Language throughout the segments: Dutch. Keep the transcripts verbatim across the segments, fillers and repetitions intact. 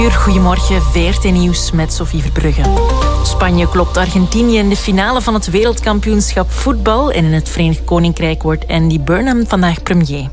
Goedemorgen, V R T Nieuws met Sophie Verbrugge. Spanje klopt Argentinië in de finale van het wereldkampioenschap voetbal. En in het Verenigd Koninkrijk wordt Andy Burnham vandaag premier.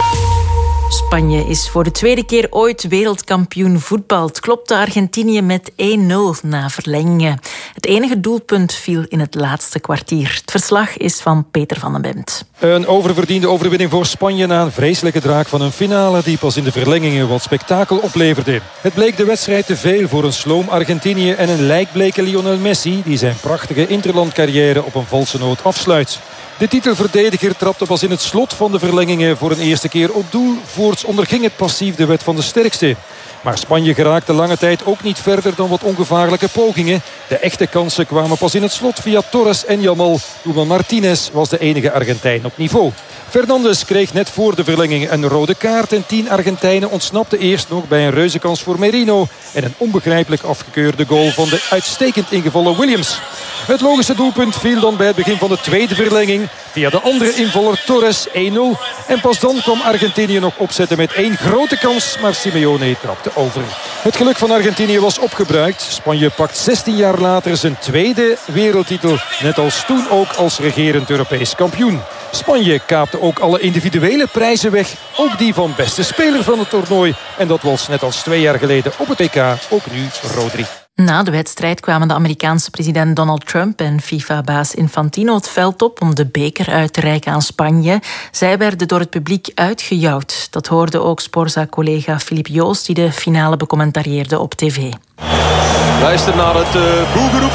Spanje is voor de tweede keer ooit wereldkampioen voetbal. Het klopte Argentinië met één nul na verlengingen. Het enige doelpunt viel in het laatste kwartier. Het verslag is van Peter van den Bemt. Een oververdiende overwinning voor Spanje na een vreselijke draak van een finale die pas in de verlengingen wat spektakel opleverde. Het bleek de wedstrijd te veel voor een sloom Argentinië en een lijkbleke Lionel Messi die zijn prachtige interlandcarrière op een valse noot afsluit. De titelverdediger trapte pas in het slot van de verlengingen voor een eerste keer op doel. Voorts onderging het passief de wet van de sterkste. Maar Spanje geraakte lange tijd ook niet verder dan wat ongevaarlijke pogingen. De echte kansen kwamen pas in het slot via Torres en Yamal. Doelman Martinez was de enige Argentijn op niveau. Fernandes kreeg net voor de verlenging een rode kaart. En tien Argentijnen ontsnapten eerst nog bij een reuzenkans voor Merino. En een onbegrijpelijk afgekeurde goal van de uitstekend ingevallen Williams. Het logische doelpunt viel dan bij het begin van de tweede verlenging. Via de andere invaller Torres één nul. En pas dan kwam Argentinië nog opzetten met één grote kans. Maar Simeone trapte over. Het geluk van Argentinië was opgebruikt. Spanje pakt zestien jaar later zijn tweede wereldtitel. Net als toen ook als regerend Europees kampioen. Spanje kaapte ook alle individuele prijzen weg. Ook die van beste speler van het toernooi. En dat was net als twee jaar geleden op het W K ook nu Rodri. Na de wedstrijd kwamen de Amerikaanse president Donald Trump en FIFA-baas Infantino het veld op om de beker uit te reiken aan Spanje. Zij werden door het publiek uitgejouwd. Dat hoorde ook Sporza-collega Filip Joos, die de finale becommentarieerde op tv. Luister naar het uh, boegeroep.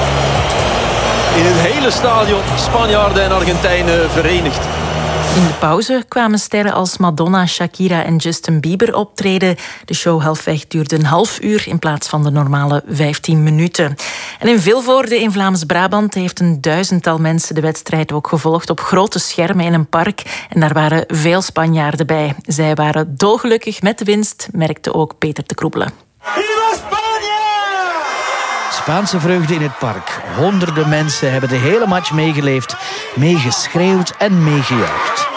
In het hele stadion Spanjaarden en Argentijnen verenigd. In de pauze kwamen sterren als Madonna, Shakira en Justin Bieber optreden. De show halfweg duurde een half uur in plaats van de normale vijftien minuten. En in Vilvoorde in Vlaams-Brabant heeft een duizendtal mensen de wedstrijd ook gevolgd op grote schermen in een park. En daar waren veel Spanjaarden bij. Zij waren dolgelukkig met de winst, merkte ook Peter de Kroebelen. Spaanse vreugde in het park. Honderden mensen hebben de hele match meegeleefd, meegeschreeuwd en meegejuicht.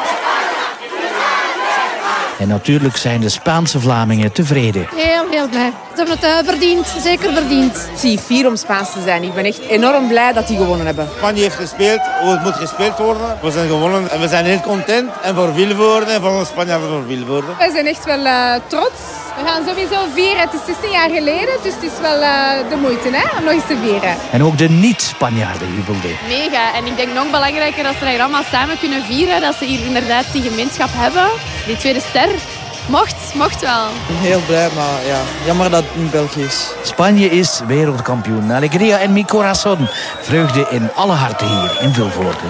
En natuurlijk zijn de Spaanse Vlamingen tevreden. Heel, heel blij. Ze hebben het uh, verdiend, zeker verdiend. Ik zie fier om Spaans te zijn. Ik ben echt enorm blij dat die gewonnen hebben. Spanje heeft gespeeld hoe het moet gespeeld worden. We zijn gewonnen en we zijn heel content. En voor Vilvoorde en voor Spanjaarden voor Vilvoorde. We zijn echt wel uh, trots. We gaan sowieso vieren. Het is zestien jaar geleden, dus het is wel uh, de moeite hè, om nog eens te vieren. En ook de niet-Spanjaarden jubelden. Mega. En ik denk nog belangrijker dat ze dat hier allemaal samen kunnen vieren. Dat ze hier inderdaad die gemeenschap hebben. Die tweede ster. Mocht, mocht wel. Heel blij, maar ja, jammer dat het in België is. Spanje is wereldkampioen. Alegria en mi corazón. Vreugde in alle harten hier in Vilvoorde.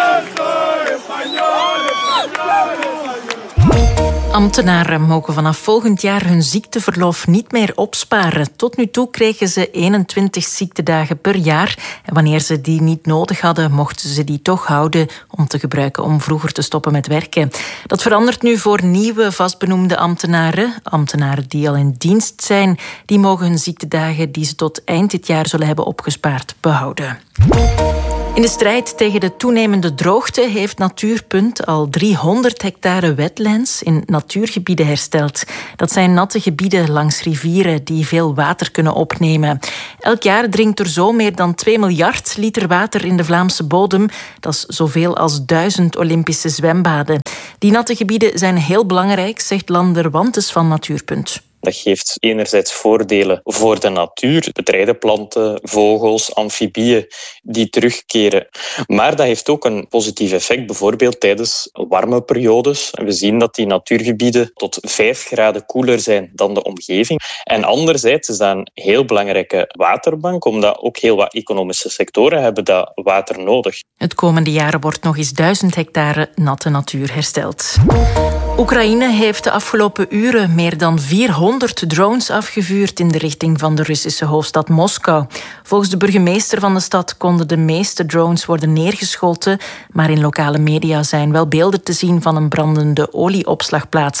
Ambtenaren mogen vanaf volgend jaar hun ziekteverlof niet meer opsparen. Tot nu toe kregen ze eenentwintig ziektedagen per jaar. En wanneer ze die niet nodig hadden, mochten ze die toch houden om te gebruiken om vroeger te stoppen met werken. Dat verandert nu voor nieuwe vastbenoemde ambtenaren. Ambtenaren die al in dienst zijn, die mogen hun ziektedagen die ze tot eind dit jaar zullen hebben opgespaard behouden. In de strijd tegen de toenemende droogte heeft Natuurpunt al driehonderd hectare wetlands in natuurgebieden hersteld. Dat zijn natte gebieden langs rivieren die veel water kunnen opnemen. Elk jaar dringt er zo meer dan twee miljard liter water in de Vlaamse bodem. Dat is zoveel als duizend Olympische zwembaden. Die natte gebieden zijn heel belangrijk, zegt Lander Wantes van Natuurpunt. Dat geeft enerzijds voordelen voor de natuur, bedrijdenplanten, vogels, amfibieën die terugkeren. Maar dat heeft ook een positief effect, bijvoorbeeld tijdens warme periodes. We zien dat die natuurgebieden tot vijf graden koeler zijn dan de omgeving. En anderzijds is dat een heel belangrijke waterbank, omdat ook heel wat economische sectoren hebben dat water nodig. Het komende jaar wordt nog eens duizend hectare natte natuur hersteld. Oekraïne heeft de afgelopen uren meer dan vierhonderd drones afgevuurd in de richting van de Russische hoofdstad Moskou. Volgens de burgemeester van de stad konden de meeste drones worden neergeschoten, maar in lokale media zijn wel beelden te zien van een brandende olieopslagplaats.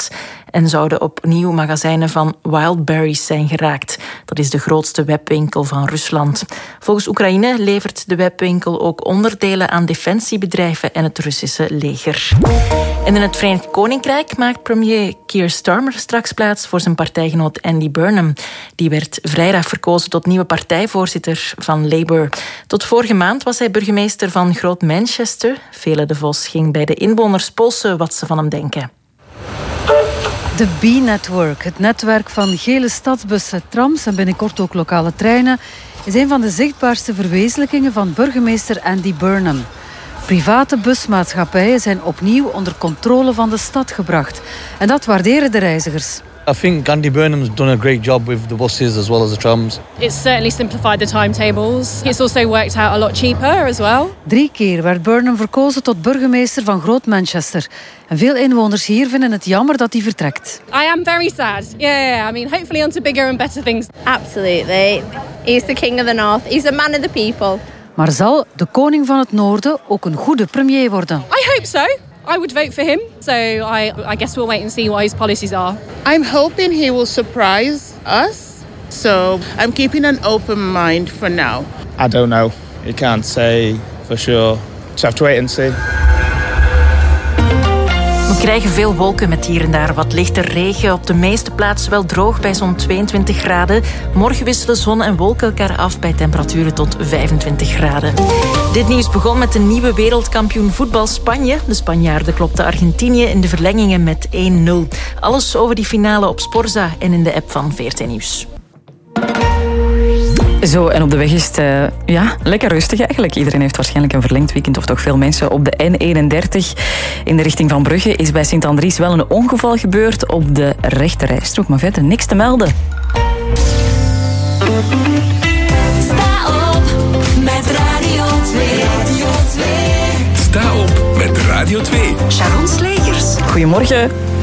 en zouden opnieuw magazijnen van Wildberries zijn geraakt. Dat is de grootste webwinkel van Rusland. Volgens Oekraïne levert de webwinkel ook onderdelen aan defensiebedrijven en het Russische leger. En in het Verenigd Koninkrijk maakt premier Keir Starmer straks plaats voor zijn partijgenoot Andy Burnham. Die werd vrijdag verkozen tot nieuwe partijvoorzitter van Labour. Tot vorige maand was hij burgemeester van Groot Manchester. Vele de Vos ging bij de inwoners polsen wat ze van hem denken. De B-Network, het netwerk van gele stadsbussen, trams en binnenkort ook lokale treinen, is een van de zichtbaarste verwezenlijkingen van burgemeester Andy Burnham. Private busmaatschappijen zijn opnieuw onder controle van de stad gebracht. En dat waarderen de reizigers. I think Andy Burnham's done a great job with the buses as well as the trams. It's certainly simplified the timetables. It's also worked out a lot cheaper as well. Drie keer werd Burnham verkozen tot burgemeester van Groot Manchester. En veel inwoners hier vinden het jammer dat hij vertrekt. I am very sad. Yeah, yeah, I mean, hopefully on to bigger and better things. Absolutely. He's the king of the north. He's a man of the people. Maar zal de koning van het noorden ook een goede premier worden? I hope so. I would vote for him. So I, I guess we'll wait and see what his policies are. I'm hoping he will surprise us. So I'm keeping an open mind for now. I don't know. You can't say for sure. Just have to wait and see. We krijgen veel wolken met hier en daar wat lichte regen. Op de meeste plaatsen wel droog bij zo'n tweeëntwintig graden. Morgen wisselen zon en wolken elkaar af bij temperaturen tot vijfentwintig graden. Dit nieuws begon met de nieuwe wereldkampioen voetbal Spanje. De Spanjaarden klopten Argentinië in de verlengingen met één nul. Alles over die finale op Sporza en in de app van V R T Nieuws. Zo, en op de weg is het uh, ja, lekker rustig eigenlijk. Iedereen heeft waarschijnlijk een verlengd weekend, of toch veel mensen. Op de N eenendertig in de richting van Brugge is bij Sint-Andries wel een ongeval gebeurd op de rechterrijstrook. Maar verder niks te melden. Sta op met Radio twee. Radio twee. Sta op met Radio twee. Sharon Slegers. Goedemorgen.